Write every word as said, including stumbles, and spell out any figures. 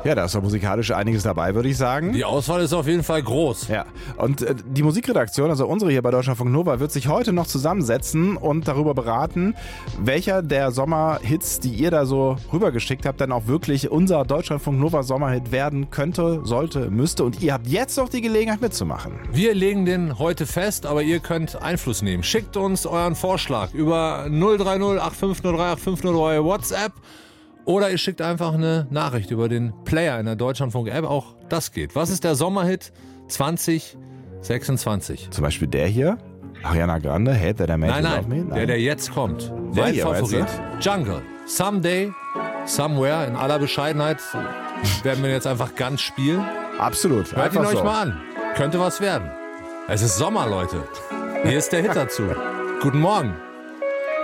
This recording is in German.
Ja, da ist doch musikalisch einiges dabei, würde ich sagen. Die Auswahl ist auf jeden Fall groß. Ja, und äh, die Musikredaktion, also unsere hier bei Deutschlandfunk Nova, wird sich heute noch zusammensetzen und darüber beraten, welcher der Sommerhits, die ihr da so rübergeschickt habt, dann auch wirklich unser Deutschlandfunk Nova Sommerhit werden könnte, sollte, müsste. Und ihr habt jetzt noch die Gelegenheit mitzumachen. Wir legen den heute fest, aber ihr könnt Einfluss nehmen. Schickt uns euren Vorschlag über null drei null acht fünf null drei acht fünf null eure WhatsApp. Oder ihr schickt einfach eine Nachricht über den Player in der Deutschlandfunk-App. Auch das geht. Was ist der Sommerhit zwanzig sechsundzwanzig? Zum Beispiel der hier, Ariana Grande, Hate That I Made Nein, You nein, Love Me. Nein, der, der jetzt kommt. Der Mein hier, Favorit. meinst Jungle. Someday, Somewhere. In aller Bescheidenheit werden wir jetzt einfach ganz spielen. Absolut. Hört ihn einfach euch so. mal an. Könnte was werden. Es ist Sommer, Leute. Hier ist der Hit dazu. Guten Morgen.